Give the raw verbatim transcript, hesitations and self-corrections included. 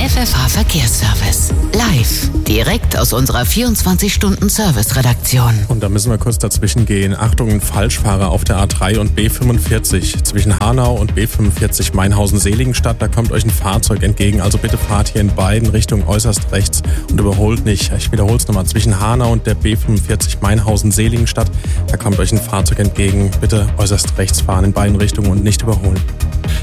F F H Verkehrsservice. Live, direkt aus unserer vierundzwanzig-Stunden-Service-Redaktion. Und da müssen wir kurz dazwischen gehen. Achtung, Falschfahrer auf der A drei und B fünfundvierzig. Zwischen Hanau und B fünfundvierzig Mainhausen-Seligenstadt, da kommt euch ein Fahrzeug entgegen. Also bitte fahrt hier in beiden Richtungen äußerst rechts und überholt nicht. Ich wiederhole es nochmal. Zwischen Hanau und der B fünfundvierzig Mainhausen-Seligenstadt, da kommt euch ein Fahrzeug entgegen. Bitte äußerst rechts fahren in beiden Richtungen und nicht überholen.